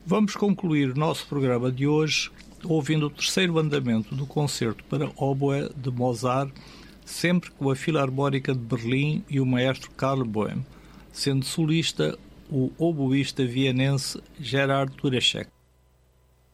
Vamos concluir o nosso programa de hoje ouvindo o terceiro andamento do concerto para óboé de Mozart, sempre com a Filarmónica de Berlim e o maestro Karl Böhm, sendo solista o oboísta vienense Gerard Tureczek.